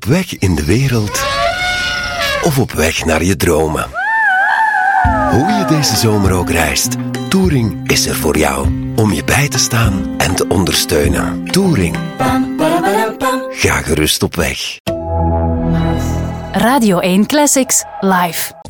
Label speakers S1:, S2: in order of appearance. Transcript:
S1: Op weg in de wereld of op weg naar je dromen. Hoe je deze zomer ook reist, Touring is er voor jou. Om je bij te staan en te ondersteunen. Touring. Ga gerust op weg.
S2: Radio 1 Classics live.